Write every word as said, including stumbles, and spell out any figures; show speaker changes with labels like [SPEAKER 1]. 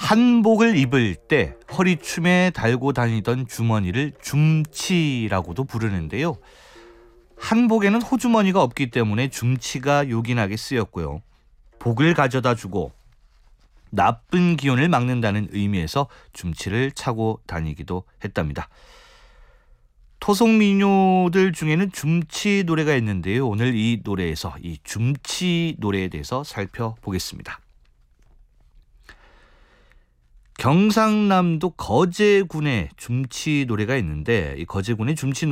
[SPEAKER 1] 한복을 입을 때 허리춤에 달고 다니던 주머니를 줌치라고도 부르는데요. 한복에는 호주머니가 없기 때문에 줌치가 요긴하게 쓰였고요. 복을 가져다 주고 나쁜 기운을 막는다는 의미에서 줌치를 차고 다니기도 했답니다. 토속민요들 중에는 줌치 노래가 있는데요. 오늘 이 노래에서 이 줌치 노래에 대해서 살펴보겠습니다. 경상남도 거제군의 줌치 노래가 있는데 이 거제군의 줌치